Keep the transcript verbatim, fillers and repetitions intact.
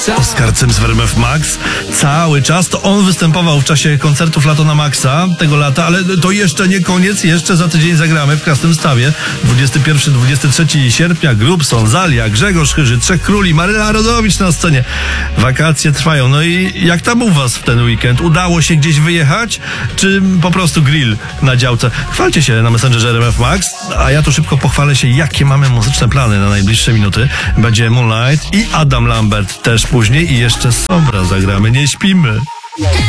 Oskarcem z W R M F Max cały czas. To on występował w czasie koncertów Lato na Maxa tego lata, ale to jeszcze nie koniec. Jeszcze za tydzień zagramy w Krasnym Stawie. dwudziestego pierwszego do dwudziestego trzeciego sierpnia Grubson, Zalia, Grzegorz Chyży, Trzech Króli, Maryla Rodowicz na scenie. Wakacje trwają. No i jak tam u was w ten weekend? Udało się gdzieś wyjechać? Czy po prostu grill na działce? Chwalcie się na Messengerze R M F Max, a ja tu szybko pochwalę się, jakie mamy muzyczne plany na najbliższe minuty. Będzie Moonlight i Adam Lambert też później i jeszcze Sombra zagramy. Nie śpimy.